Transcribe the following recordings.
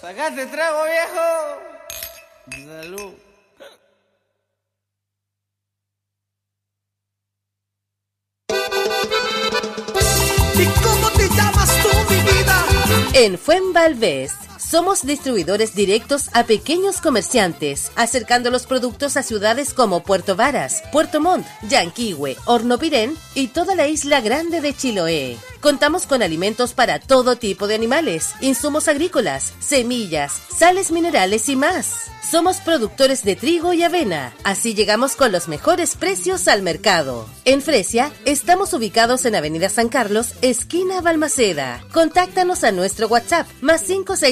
Sacaste trago, viejo. Salud. ¿Y cómo te llamas tú, mi vida? En Fuenvalvest somos distribuidores directos a pequeños comerciantes, acercando los productos a ciudades como Puerto Varas, Puerto Montt, Yanquihue, Hornopirén y toda la isla grande de Chiloé. Contamos con alimentos para todo tipo de animales, insumos agrícolas, semillas, sales minerales y más. Somos productores de trigo y avena, así llegamos con los mejores precios al mercado. En Fresia, estamos ubicados en Avenida San Carlos, esquina Balmaceda. Contáctanos a nuestro WhatsApp, más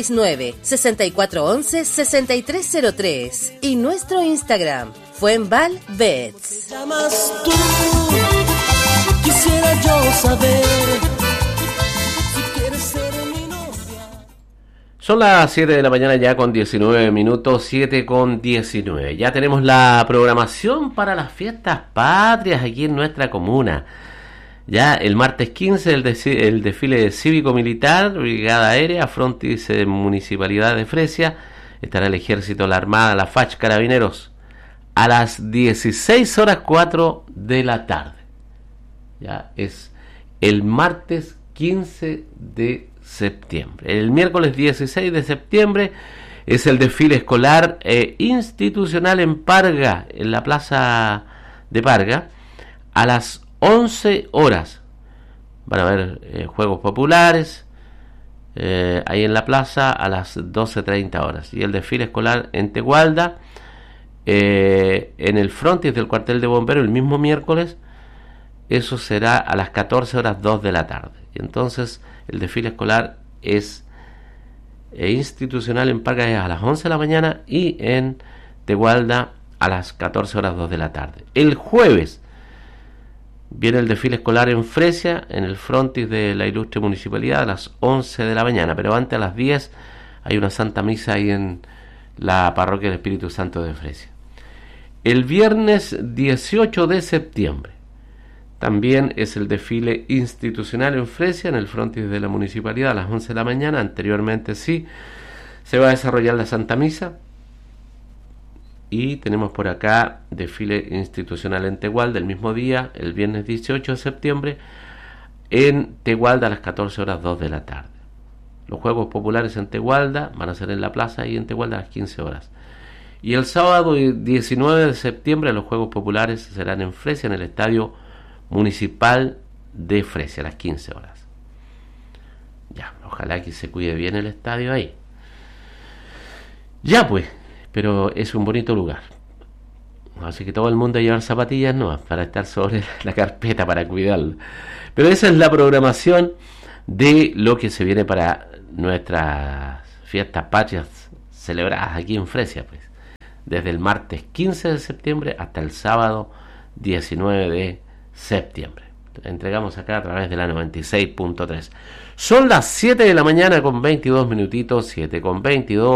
569-6411-6303 y nuestro Instagram, Fuenvalvest. ¿Te llamas tú? Quisiera yo saber si quieres ser mi novia. Son las 7 de la mañana ya con 19 minutos, 7 con 19. Ya tenemos la programación para las fiestas patrias aquí en nuestra comuna. Ya el martes 15 el desfile cívico-militar, Brigada Aérea, Frontis Municipalidad de Fresia. Estará el Ejército, la Armada, la FACH, Carabineros. A las 16 horas 4 de la tarde. Ya es el martes 15 de septiembre. El miércoles 16 de septiembre es el desfile escolar institucional en Parga, en la plaza de Parga, a las 11 horas. Van a haber juegos populares ahí en la plaza a las 12:30 horas. Y el desfile escolar en Tegualda, en el frontis del cuartel de bomberos, el mismo miércoles. Eso será a las 14 horas 2 de la tarde. Y entonces el desfile escolar es institucional en Parga a las 11 de la mañana y en Tegualda a las 14 horas 2 de la tarde. El jueves viene el desfile escolar en Fresia, en el frontis de la ilustre municipalidad, a las 11 de la mañana. Pero antes, a las 10, hay una santa misa ahí en la parroquia del Espíritu Santo de Fresia. El viernes 18 de septiembre también es el desfile institucional en Fresia, en el frontis de la municipalidad, a las 11 de la mañana. Anteriormente sí se va a desarrollar la Santa Misa. Y tenemos por acá desfile institucional en Tegualda el mismo día, el viernes 18 de septiembre, en Tegualda a las 14 horas 2 de la tarde. Los Juegos Populares en Tegualda van a ser en la plaza y en Tegualda a las 15 horas. Y el sábado 19 de septiembre los Juegos Populares serán en Fresia, en el Estadio Municipal de Fresia, a las 15 horas. Ya, ojalá que se cuide bien el estadio ahí. Ya pues, pero es un bonito lugar. Así que todo el mundo a llevar zapatillas no, para estar sobre la carpeta, para cuidarlo. Pero esa es la programación de lo que se viene para nuestras fiestas patrias celebradas aquí en Fresia, pues. Desde el martes 15 de septiembre hasta el sábado 19 de septiembre. Entregamos acá a través de la 96.3. Son las 7 de la mañana con 22 minutitos, 7 con 22.